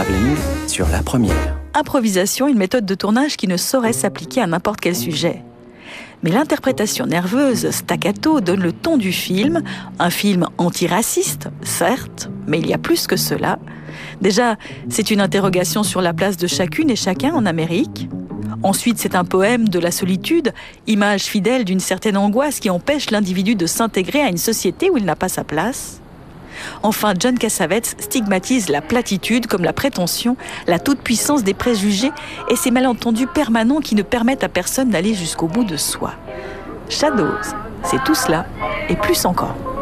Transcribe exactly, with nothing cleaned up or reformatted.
travelling sur La Première. Improvisation, une méthode de tournage qui ne saurait s'appliquer à n'importe quel sujet. Mais l'interprétation nerveuse, staccato, donne le ton du film. Un film antiraciste, certes, mais il y a plus que cela. Déjà, c'est une interrogation sur la place de chacune et chacun en Amérique. Ensuite, c'est un poème de la solitude, image fidèle d'une certaine angoisse qui empêche l'individu de s'intégrer à une société où il n'a pas sa place. Enfin, John Cassavetes stigmatise la platitude comme la prétention, la toute-puissance des préjugés et ces malentendus permanents qui ne permettent à personne d'aller jusqu'au bout de soi. Shadows, c'est tout cela et plus encore.